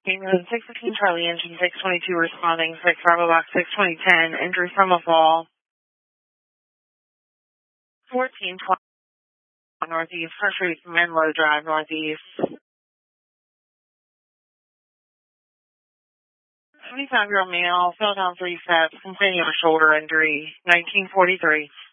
England 615 Charlie, engine 622 responding, 6 Bravo box 62010, injury from a fall. 1420 northeast, first read from Menlo Drive northeast. 75-year-old male, fell down 3 steps, complaining of a shoulder injury, 1943.